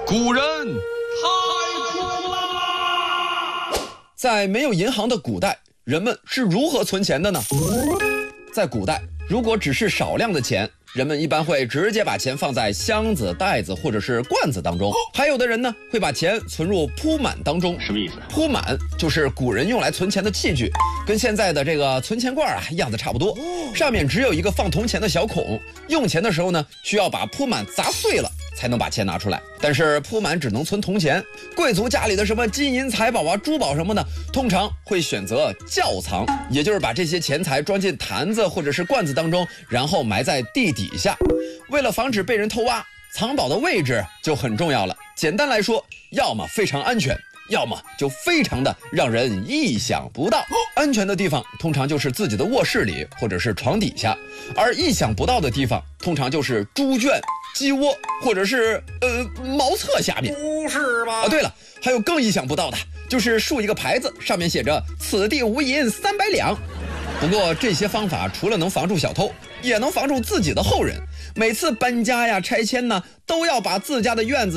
古人太空啦！ 在没有银行的古代，人们是如何存钱的呢？在古代，如果只是少量的钱，人们一般会直接把钱放在箱子、袋子或者是罐子当中。还有的人呢，会把钱存入铺满当中。 什么意思？ 铺满就是古人用来存钱的器具，跟现在的这个存钱罐样子差不多，上面只有一个放铜钱的小孔。用钱的时候呢，需要把铺满砸碎了才能把钱拿出来。但是铺满只能存铜钱，贵族家里的什么金银财宝珠宝什么的，通常会选择窖藏，也就是把这些钱财装进坛子或者是罐子当中，然后埋在地底下。为了防止被人偷挖，藏宝的位置就很重要了。简单来说，要么非常安全，要么就非常的让人意想不到。安全的地方通常就是自己的卧室里或者是床底下，而意想不到的地方通常就是猪圈、鸡窝或者是茅厕下面。 不是吧？ 对了，还有更意想不到的，就是竖一个牌子，上面写着此地无银300两。不过这些方法除了能防住小偷，也能防住自己的后人。每次搬家呀、拆迁呢，都要把自家的院子